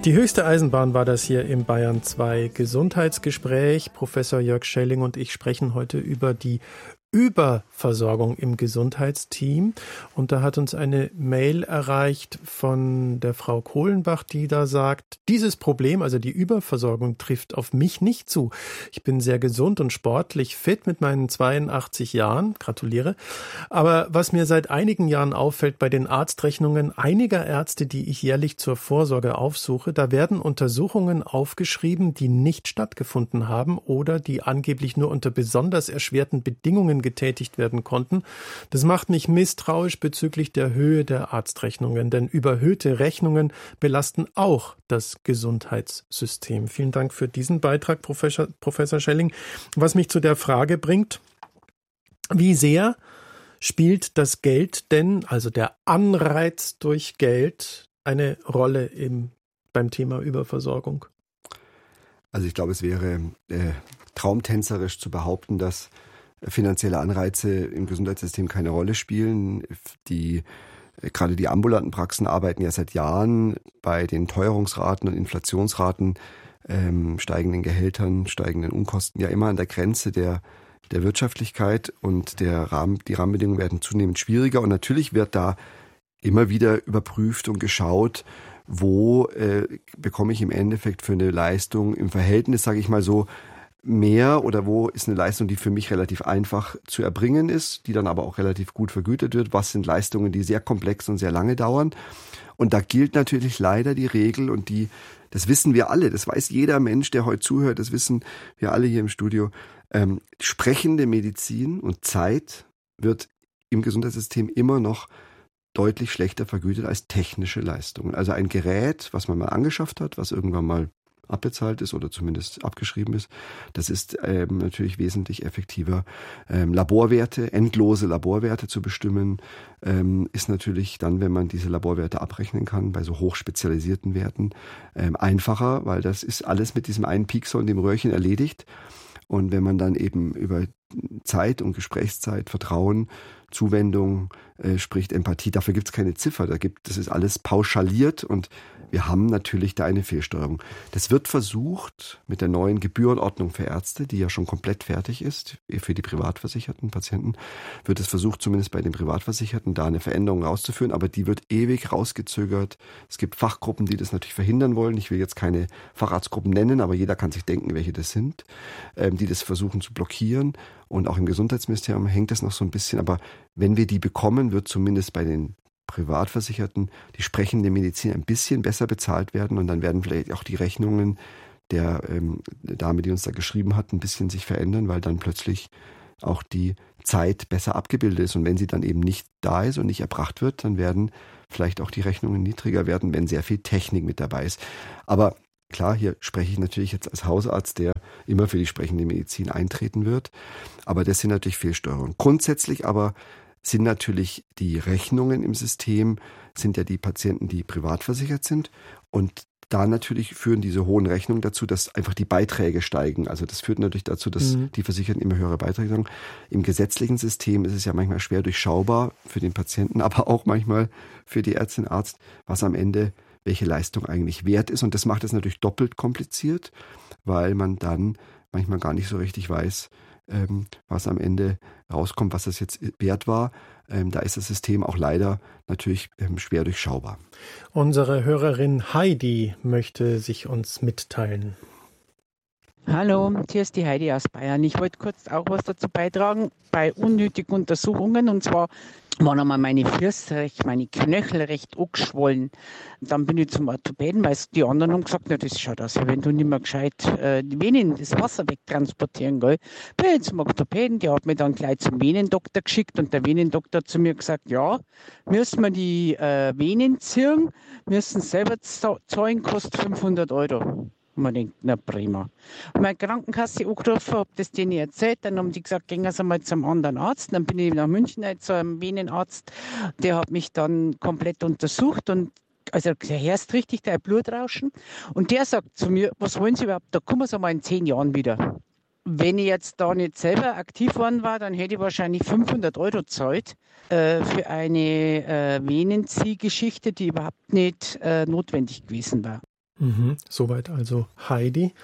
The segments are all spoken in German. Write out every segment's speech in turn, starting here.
Die höchste Eisenbahn war das hier im Bayern 2 Gesundheitsgespräch. Professor Jörg Schelling und ich sprechen heute über die Überversorgung im Gesundheitsteam. Und da hat uns eine Mail erreicht von der Frau Kohlenbach, die da sagt, dieses Problem, also die Überversorgung, trifft auf mich nicht zu. Ich bin sehr gesund und sportlich fit mit meinen 82 Jahren, gratuliere. Aber was mir seit einigen Jahren auffällt bei den Arztrechnungen einiger Ärzte, die ich jährlich zur Vorsorge aufsuche, da werden Untersuchungen aufgeschrieben, die nicht stattgefunden haben oder die angeblich nur unter besonders erschwerten Bedingungen getätigt werden konnten. Das macht mich misstrauisch bezüglich der Höhe der Arztrechnungen, denn überhöhte Rechnungen belasten auch das Gesundheitssystem. Vielen Dank für diesen Beitrag, Professor Schelling. Was mich zu der Frage bringt, wie sehr spielt das Geld denn, also der Anreiz durch Geld, eine Rolle beim Thema Überversorgung? Also ich glaube, es wäre traumtänzerisch zu behaupten, dass finanzielle Anreize im Gesundheitssystem keine Rolle spielen. Gerade die ambulanten Praxen arbeiten ja seit Jahren bei den Teuerungsraten und Inflationsraten, steigenden Gehältern, steigenden Unkosten ja immer an der Grenze der Wirtschaftlichkeit, und die Rahmenbedingungen werden zunehmend schwieriger, und natürlich wird da immer wieder überprüft und geschaut, wo bekomme ich im Endeffekt für eine Leistung im Verhältnis, sage ich mal so, mehr, oder wo ist eine Leistung, die für mich relativ einfach zu erbringen ist, die dann aber auch relativ gut vergütet wird. Was sind Leistungen, die sehr komplex und sehr lange dauern? Und da gilt natürlich leider die Regel, und das wissen wir alle, das weiß jeder Mensch, der heute zuhört, das wissen wir alle hier im Studio. Sprechende Medizin und Zeit wird im Gesundheitssystem immer noch deutlich schlechter vergütet als technische Leistungen. Also ein Gerät, was man mal angeschafft hat, was irgendwann mal abbezahlt ist oder zumindest abgeschrieben ist, das ist natürlich wesentlich effektiver. Laborwerte, endlose Laborwerte zu bestimmen, ist natürlich dann, wenn man diese Laborwerte abrechnen kann, bei so hochspezialisierten Werten, einfacher, weil das ist alles mit diesem einen Piekser und dem Röhrchen erledigt. Und wenn man dann eben über Zeit und Gesprächszeit, Vertrauen, Zuwendung spricht, Empathie, dafür gibt es keine Ziffer. Das ist alles pauschaliert, und wir haben natürlich da eine Fehlsteuerung. Das wird versucht mit der neuen Gebührenordnung für Ärzte, die ja schon komplett fertig ist, für die privatversicherten Patienten, wird es versucht, zumindest bei den Privatversicherten, da eine Veränderung rauszuführen, aber die wird ewig rausgezögert. Es gibt Fachgruppen, die das natürlich verhindern wollen. Ich will jetzt keine Facharztgruppen nennen, aber jeder kann sich denken, welche das sind, die das versuchen zu blockieren. Und auch im Gesundheitsministerium hängt das noch so ein bisschen. Aber wenn wir die bekommen, wird zumindest bei den Privatversicherten die sprechende Medizin ein bisschen besser bezahlt werden. Und dann werden vielleicht auch die Rechnungen der Dame, die uns da geschrieben hat, ein bisschen sich verändern, weil dann plötzlich auch die Zeit besser abgebildet ist. Und wenn sie dann eben nicht da ist und nicht erbracht wird, dann werden vielleicht auch die Rechnungen niedriger werden, wenn sehr viel Technik mit dabei ist. Aber klar, hier spreche ich natürlich jetzt als Hausarzt, der immer für die sprechende Medizin eintreten wird. Aber das sind natürlich Fehlsteuerungen. Grundsätzlich aber sind natürlich die Rechnungen im System, sind ja die Patienten, die privat versichert sind. Und da natürlich führen diese hohen Rechnungen dazu, dass einfach die Beiträge steigen. Also das führt natürlich dazu, dass die Versicherten immer höhere Beiträge sagen. Im gesetzlichen System ist es ja manchmal schwer durchschaubar für den Patienten, aber auch manchmal für die Ärztin, Arzt, was am Ende welche Leistung eigentlich wert ist. Und das macht es natürlich doppelt kompliziert, weil man dann manchmal gar nicht so richtig weiß, was am Ende rauskommt, was das jetzt wert war. Da ist das System auch leider natürlich schwer durchschaubar. Unsere Hörerin Heidi möchte sich uns mitteilen. Hallo, hier ist die Heidi aus Bayern. Ich wollte kurz auch was dazu beitragen bei unnötigen Untersuchungen. Und zwar waren einmal meine Füße, meine Knöchel recht angeschwollen. Dann bin ich zum Orthopäden, weil die anderen haben gesagt, na, das schaut aus, wie wenn du nicht mehr gescheit die Venen, das Wasser wegtransportieren, gell. Bin ich zum Orthopäden, der hat mich dann gleich zum Venendoktor geschickt, und der Venendoktor hat zu mir gesagt, ja, müssen wir die Venen ziehen, müssen selber zahlen, kostet 500 €. Und man denkt, na prima. Und meine Krankenkasse angerufen, habe das denen erzählt, dann haben die gesagt, gehen Sie mal zum anderen Arzt. Dann bin ich nach München zu einem Venenarzt, der hat mich dann komplett untersucht, und also der hörst richtig dein Blutrauschen. Und der sagt zu mir, was wollen Sie überhaupt, da kommen Sie mal in 10 Jahren wieder. Wenn ich jetzt da nicht selber aktiv worden war, dann hätte ich wahrscheinlich 500 € gezahlt für eine Venenziehgeschichte, die überhaupt nicht notwendig gewesen war. Soweit also Heidi.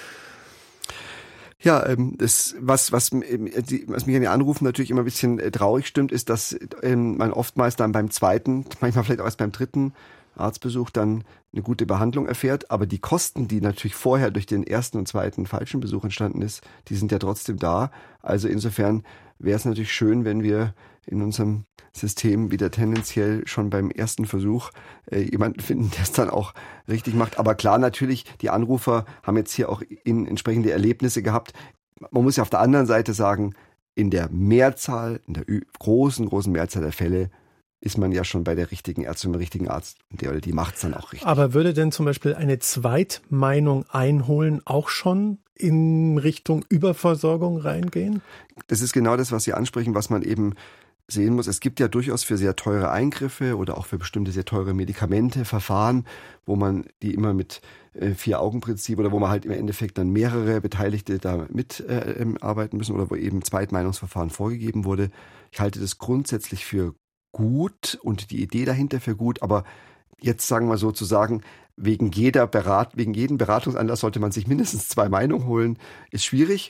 Ja, was mich an den Anrufen natürlich immer ein bisschen traurig stimmt, ist, dass man oftmals dann beim zweiten, manchmal vielleicht auch erst beim dritten Arztbesuch dann eine gute Behandlung erfährt. Aber die Kosten, die natürlich vorher durch den ersten und zweiten falschen Besuch entstanden ist, die sind ja trotzdem da. Also insofern wäre es natürlich schön, wenn wir in unserem System wieder tendenziell schon beim ersten Versuch jemanden finden, der es dann auch richtig macht. Aber klar, natürlich, die Anrufer haben jetzt hier auch entsprechende Erlebnisse gehabt. Man muss ja auf der anderen Seite sagen, in der Mehrzahl, in der großen Mehrzahl der Fälle ist man ja schon bei der richtigen Ärztin, beim richtigen Arzt. Der oder die macht es dann auch richtig. Aber würde denn zum Beispiel eine Zweitmeinung einholen auch schon in Richtung Überversorgung reingehen? Das ist genau das, was Sie ansprechen, was man eben sehen muss. Es gibt ja durchaus für sehr teure Eingriffe oder auch für bestimmte sehr teure Medikamente Verfahren, wo man die immer mit 4-Augen-Prinzip oder wo man halt im Endeffekt dann mehrere Beteiligte da mitarbeiten müssen oder wo eben Zweitmeinungsverfahren vorgegeben wurde. Ich halte das grundsätzlich für gut und die Idee dahinter für gut, aber jetzt sagen wir sozusagen, wegen jedem Beratungsanlass sollte man sich mindestens 2 Meinungen holen, ist schwierig.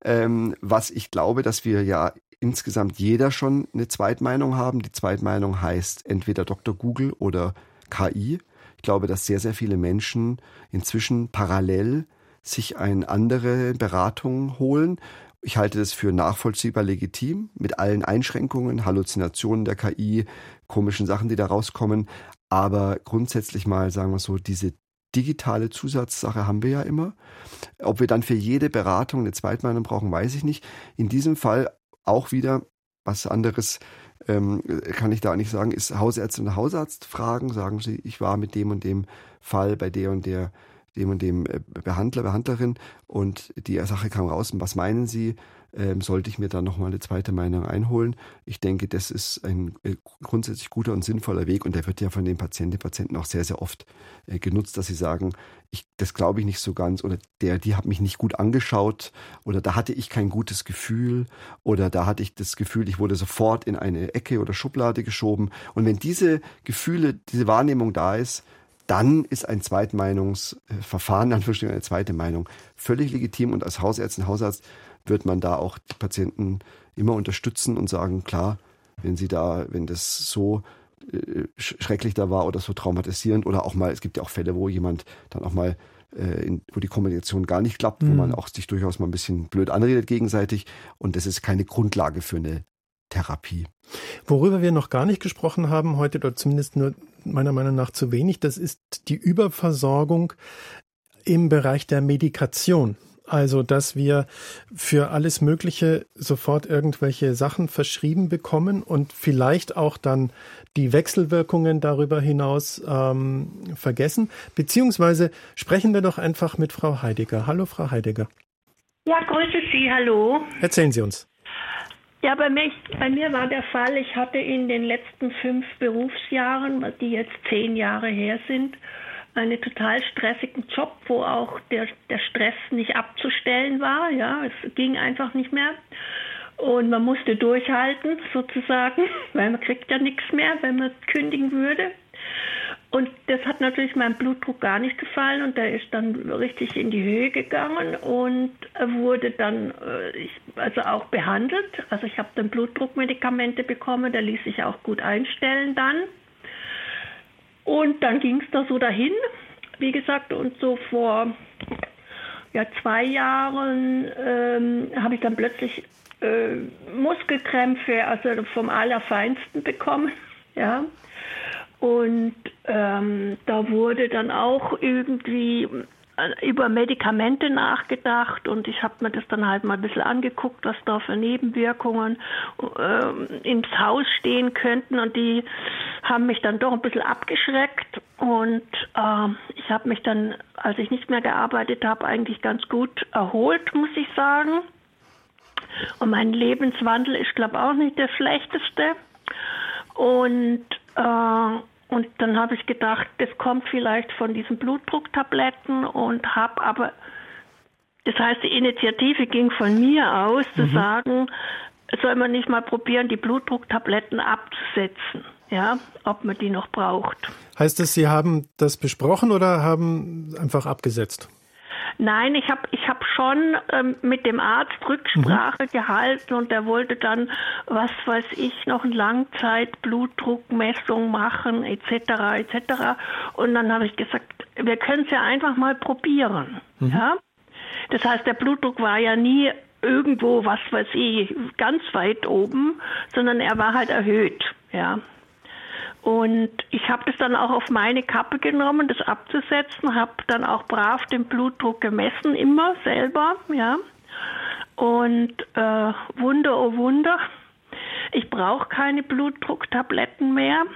Was ich glaube, dass wir ja insgesamt jeder schon eine Zweitmeinung haben. Die Zweitmeinung heißt entweder Dr. Google oder KI. Ich glaube, dass sehr, sehr viele Menschen inzwischen parallel sich eine andere Beratung holen. Ich halte das für nachvollziehbar legitim, mit allen Einschränkungen, Halluzinationen der KI, komischen Sachen, die da rauskommen. Aber grundsätzlich mal, sagen wir so, diese digitale Zusatzsache haben wir ja immer. Ob wir dann für jede Beratung eine Zweitmeinung brauchen, weiß ich nicht. In diesem Fall auch wieder was anderes kann ich da nicht sagen, ist Hausärztin und Hausarzt fragen, sagen Sie, ich war mit dem und dem Fall bei dem und dem Behandler, Behandlerin und die Sache kam raus. Und was meinen Sie? Sollte ich mir da nochmal eine zweite Meinung einholen? Ich denke, das ist ein grundsätzlich guter und sinnvoller Weg und der wird ja von den Patienten auch sehr, sehr oft genutzt, dass sie sagen, das glaube ich nicht so ganz oder die hat mich nicht gut angeschaut oder da hatte ich kein gutes Gefühl oder da hatte ich das Gefühl, ich wurde sofort in eine Ecke oder Schublade geschoben. Und wenn diese Gefühle, diese Wahrnehmung da ist, dann ist ein Zweitmeinungsverfahren, eine zweite Meinung, völlig legitim und als Hausärztin, Hausarzt wird man da auch die Patienten immer unterstützen und sagen, klar, wenn das so schrecklich da war oder so traumatisierend oder auch mal, es gibt ja auch Fälle, wo jemand dann auch mal, wo die Kommunikation gar nicht klappt, wo man auch sich durchaus mal ein bisschen blöd anredet gegenseitig und das ist keine Grundlage für eine Therapie. Worüber wir noch gar nicht gesprochen haben heute, oder zumindest nur meiner Meinung nach zu wenig, das ist die Überversorgung im Bereich der Medikation. Also, dass wir für alles Mögliche sofort irgendwelche Sachen verschrieben bekommen und vielleicht auch dann die Wechselwirkungen darüber hinaus vergessen. Beziehungsweise sprechen wir doch einfach mit Frau Heidegger. Hallo, Frau Heidegger. Ja, grüße Sie, hallo. Erzählen Sie uns. Ja, bei mir war der Fall, ich hatte in den letzten 5 Berufsjahren, die jetzt 10 Jahre her sind, einen total stressigen Job, wo auch der Stress nicht abzustellen war. Ja, es ging einfach nicht mehr. Und man musste durchhalten, sozusagen, weil man kriegt ja nichts mehr, wenn man kündigen würde. Und das hat natürlich meinem Blutdruck gar nicht gefallen und der ist dann richtig in die Höhe gegangen und wurde dann also auch behandelt. Also ich habe dann Blutdruckmedikamente bekommen, der ließ sich auch gut einstellen dann. Und dann ging es da so dahin, wie gesagt, und so vor 2 Jahren habe ich dann plötzlich Muskelkrämpfe, also vom Allerfeinsten bekommen, ja. Und da wurde dann auch irgendwie über Medikamente nachgedacht und ich habe mir das dann halt mal ein bisschen angeguckt, was da für Nebenwirkungen ins Haus stehen könnten und die haben mich dann doch ein bisschen abgeschreckt und ich habe mich dann, als ich nicht mehr gearbeitet habe, eigentlich ganz gut erholt, muss ich sagen. Und mein Lebenswandel ist, glaube ich, auch nicht der schlechteste. Und dann habe ich gedacht, das kommt vielleicht von diesen Blutdrucktabletten und habe aber, das heißt, die Initiative ging von mir aus, zu sagen, soll man nicht mal probieren, die Blutdrucktabletten abzusetzen. ja, ob man die noch braucht. Heißt es, Sie haben das besprochen oder haben einfach abgesetzt? Nein, ich hab schon mit dem Arzt Rücksprache gehalten und der wollte dann, was weiß ich, noch eine Langzeit-Blutdruckmessung machen etc. Und dann habe ich gesagt, wir können es ja einfach mal probieren. Ja? Das heißt, der Blutdruck war ja nie irgendwo, was weiß ich, ganz weit oben, sondern er war halt erhöht. Ja. Und ich habe das dann auch auf meine Kappe genommen, das abzusetzen, habe dann auch brav den Blutdruck gemessen, immer selber, ja. Und Wunder, oh Wunder, ich brauche keine Blutdrucktabletten mehr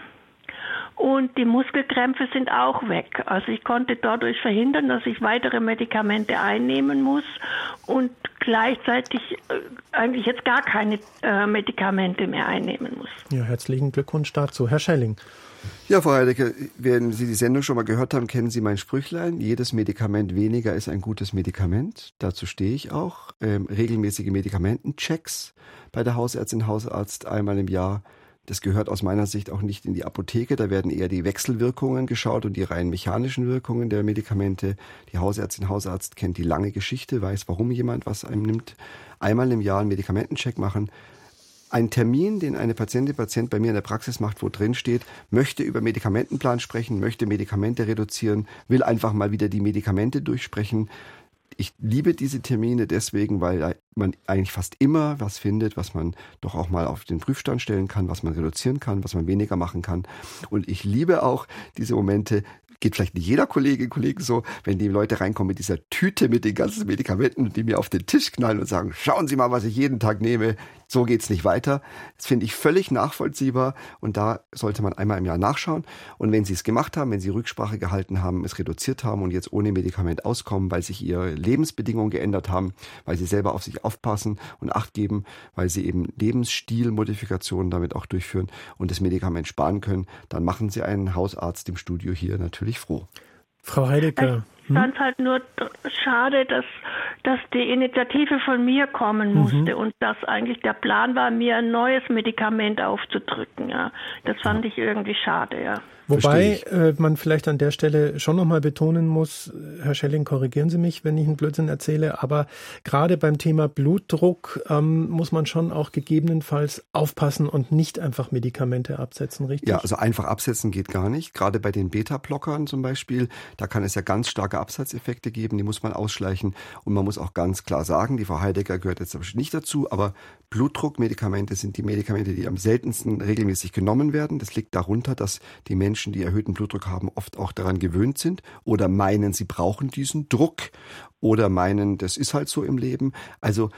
und die Muskelkrämpfe sind auch weg. Also ich konnte dadurch verhindern, dass ich weitere Medikamente einnehmen muss und gleichzeitig eigentlich jetzt gar keine Medikamente mehr einnehmen muss. Ja, herzlichen Glückwunsch dazu. Herr Schelling. Ja, Frau Heidecke, wenn Sie die Sendung schon mal gehört haben, kennen Sie mein Sprüchlein. Jedes Medikament weniger ist ein gutes Medikament. Dazu stehe ich auch. Regelmäßige Medikamentenchecks bei der Hausärztin, Hausarzt einmal im Jahr. Das gehört aus meiner Sicht auch nicht in die Apotheke. Da werden eher die Wechselwirkungen geschaut und die rein mechanischen Wirkungen der Medikamente. Die Hausärztin, Hausarzt kennt die lange Geschichte, weiß, warum jemand was einem nimmt. Einmal im Jahr einen Medikamentencheck machen. Ein Termin, den eine Patientin, Patient bei mir in der Praxis macht, wo drin steht, möchte über Medikamentenplan sprechen, möchte Medikamente reduzieren, will einfach mal wieder die Medikamente durchsprechen. Ich liebe diese Termine deswegen, weil man eigentlich fast immer was findet, was man doch auch mal auf den Prüfstand stellen kann, was man reduzieren kann, was man weniger machen kann. Und ich liebe auch diese Momente, geht vielleicht nicht jeder Kollege so, wenn die Leute reinkommen mit dieser Tüte mit den ganzen Medikamenten und die mir auf den Tisch knallen und sagen, schauen Sie mal, was ich jeden Tag nehme, so geht's nicht weiter. Das finde ich völlig nachvollziehbar und da sollte man einmal im Jahr nachschauen. Und wenn Sie es gemacht haben, wenn Sie Rücksprache gehalten haben, es reduziert haben und jetzt ohne Medikament auskommen, weil sich Ihre Lebensbedingungen geändert haben, weil Sie selber auf sich aufpassen und Acht geben, weil Sie eben Lebensstilmodifikationen damit auch durchführen und das Medikament sparen können, dann machen Sie einen Hausarzt im Studio hier natürlich froh. Frau Heidecke. Ich fand es halt nur schade, dass die Initiative von mir kommen musste und dass eigentlich der Plan war, mir ein neues Medikament aufzudrücken. Ja. Das fand ich irgendwie schade, ja. Wobei man vielleicht an der Stelle schon nochmal betonen muss, Herr Schelling, korrigieren Sie mich, wenn ich einen Blödsinn erzähle, aber gerade beim Thema Blutdruck muss man schon auch gegebenenfalls aufpassen und nicht einfach Medikamente absetzen, richtig? Ja, also einfach absetzen geht gar nicht. Gerade bei den Beta-Blockern zum Beispiel, da kann es ja ganz starke Absatzeffekte geben, die muss man ausschleichen. Und man muss auch ganz klar sagen, die Frau Heidecke gehört jetzt nicht dazu, aber Blutdruckmedikamente sind die Medikamente, die am seltensten regelmäßig genommen werden. Das liegt darunter, dass die Menschen, die erhöhten Blutdruck haben, oft auch daran gewöhnt sind oder meinen, sie brauchen diesen Druck oder meinen, das ist halt so im Leben. Also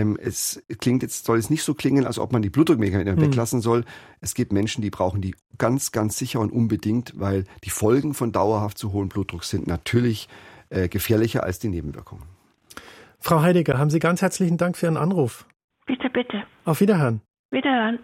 soll es nicht so klingen, als ob man die Blutdruckmedikamente weglassen soll. Es gibt Menschen, die brauchen die ganz, ganz sicher und unbedingt, weil die Folgen von dauerhaft zu hohem Blutdruck sind natürlich gefährlicher als die Nebenwirkungen. Frau Heidecke, haben Sie ganz herzlichen Dank für Ihren Anruf. Bitte, bitte. Auf Wiederhören. Wiederhören.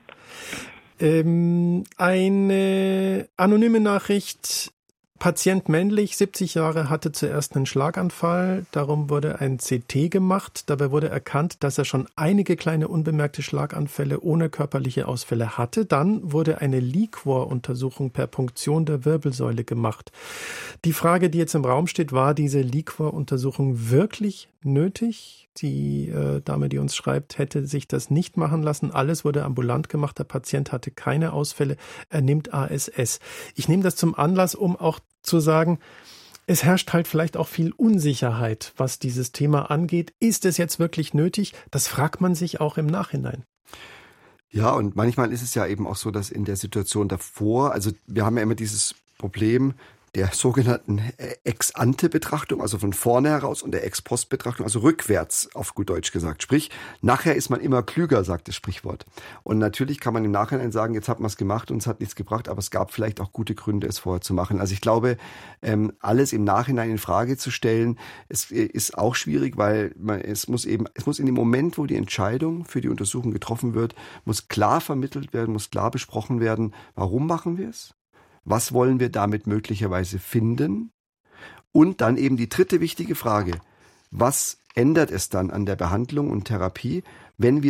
Eine anonyme Nachricht. Patient männlich, 70 Jahre, hatte zuerst einen Schlaganfall. Darum wurde ein CT gemacht. Dabei wurde erkannt, dass er schon einige kleine unbemerkte Schlaganfälle ohne körperliche Ausfälle hatte. Dann wurde eine Liquor-Untersuchung per Punktion der Wirbelsäule gemacht. Die Frage, die jetzt im Raum steht, war diese Liquor-Untersuchung wirklich nötig? Die Dame, die uns schreibt, hätte sich das nicht machen lassen. Alles wurde ambulant gemacht. Der Patient hatte keine Ausfälle. Er nimmt ASS. Ich nehme das zum Anlass, um auch zu sagen, es herrscht halt vielleicht auch viel Unsicherheit, was dieses Thema angeht. Ist es jetzt wirklich nötig? Das fragt man sich auch im Nachhinein. Ja, und manchmal ist es ja eben auch so, dass in der Situation davor, also wir haben ja immer dieses Problem der sogenannten Ex-ante-Betrachtung, also von vorne heraus, und der Ex-post-Betrachtung, also rückwärts auf gut Deutsch gesagt. Sprich, nachher ist man immer klüger, sagt das Sprichwort. Und natürlich kann man im Nachhinein sagen, jetzt hat man es gemacht und es hat nichts gebracht, aber es gab vielleicht auch gute Gründe, es vorher zu machen. Also ich glaube, alles im Nachhinein in Frage zu stellen, es ist auch schwierig, weil es muss in dem Moment, wo die Entscheidung für die Untersuchung getroffen wird, muss klar vermittelt werden, muss klar besprochen werden, warum machen wir es? Was wollen wir damit möglicherweise finden? Und dann eben die dritte wichtige Frage. Was ändert es dann an der Behandlung und Therapie, wenn wir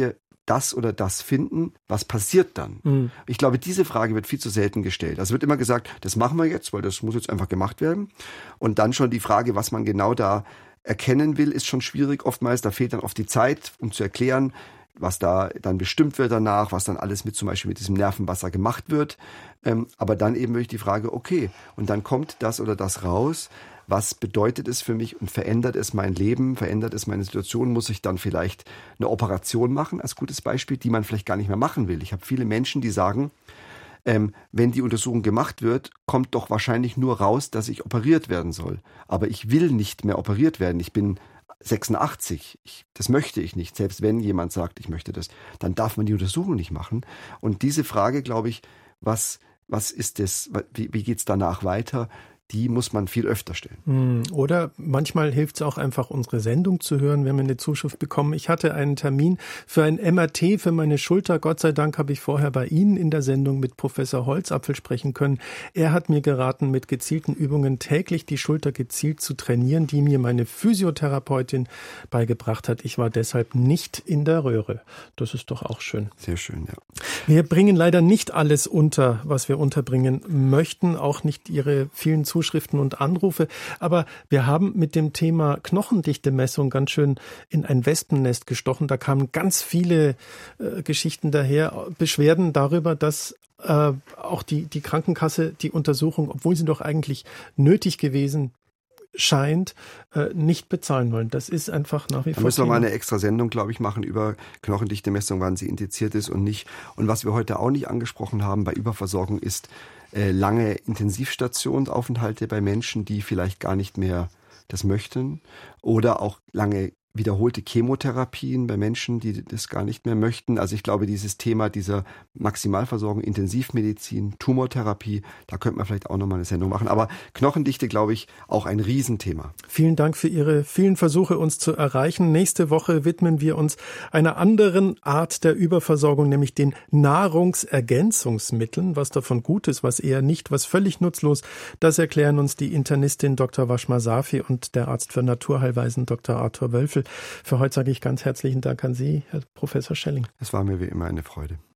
das oder das finden, was passiert dann? Ich glaube, diese Frage wird viel zu selten gestellt. Also wird immer gesagt, das machen wir jetzt, weil das muss jetzt einfach gemacht werden. Und dann schon die Frage, was man genau da erkennen will, ist schon schwierig oftmals. Da fehlt dann oft die Zeit, um zu erklären, was da dann bestimmt wird danach, was dann alles zum Beispiel mit diesem Nervenwasser gemacht wird. Aber dann eben wirklich die Frage, okay, und dann kommt das oder das raus. Was bedeutet es für mich und verändert es mein Leben, verändert es meine Situation? Muss ich dann vielleicht eine Operation machen, als gutes Beispiel, die man vielleicht gar nicht mehr machen will? Ich habe viele Menschen, die sagen, wenn die Untersuchung gemacht wird, kommt doch wahrscheinlich nur raus, dass ich operiert werden soll. Aber ich will nicht mehr operiert werden. Ich bin 86. Das möchte ich nicht. Selbst wenn jemand sagt, ich möchte das, dann darf man die Untersuchung nicht machen. Und diese Frage, glaube ich, was ist das, wie geht's danach weiter? Die muss man viel öfter stellen. Oder manchmal hilft es auch einfach, unsere Sendung zu hören, wenn wir eine Zuschrift bekommen. Ich hatte einen Termin für ein MRT für meine Schulter. Gott sei Dank habe ich vorher bei Ihnen in der Sendung mit Professor Holzapfel sprechen können. Er hat mir geraten, mit gezielten Übungen täglich die Schulter gezielt zu trainieren, die mir meine Physiotherapeutin beigebracht hat. Ich war deshalb nicht in der Röhre. Das ist doch auch schön. Sehr schön, ja. Wir bringen leider nicht alles unter, was wir unterbringen möchten, auch nicht Ihre vielen Zuschriften und Anrufe. Aber wir haben mit dem Thema Knochendichte-Messung ganz schön in ein Wespennest gestochen. Da kamen ganz viele Geschichten daher, Beschwerden darüber, dass auch die Krankenkasse die Untersuchung, obwohl sie doch eigentlich nötig gewesen scheint, nicht bezahlen wollen. Das ist einfach nach wie vor. Da müssen wir mal eine extra Sendung, glaube ich, machen über Knochendichte-Messung, wann sie indiziert ist und nicht. Und was wir heute auch nicht angesprochen haben bei Überversorgung ist lange Intensivstationsaufenthalte bei Menschen, die vielleicht gar nicht mehr das möchten, oder auch lange wiederholte Chemotherapien bei Menschen, die das gar nicht mehr möchten. Also ich glaube, dieses Thema dieser Maximalversorgung, Intensivmedizin, Tumortherapie, da könnte man vielleicht auch nochmal eine Sendung machen. Aber Knochendichte, glaube ich, auch ein Riesenthema. Vielen Dank für Ihre vielen Versuche, uns zu erreichen. Nächste Woche widmen wir uns einer anderen Art der Überversorgung, nämlich den Nahrungsergänzungsmitteln. Was davon gut ist, was eher nicht, was völlig nutzlos, das erklären uns die Internistin Dr. Washma Safi und der Arzt für Naturheilweisen Dr. Arthur Wölfel. Für heute sage ich ganz herzlichen Dank an Sie, Herr Professor Schelling. Es war mir wie immer eine Freude.